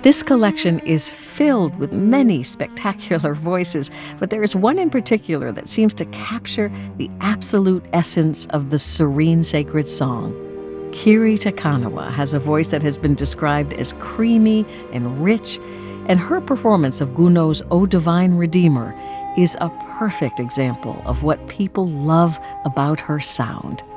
This collection is filled with many spectacular voices, but there is one in particular that seems to capture the absolute essence of the serene sacred song. Kiri Takanawa has a voice that has been described as creamy and rich, and her performance of Gounod's O Divine Redeemer is a perfect example of what people love about her sound.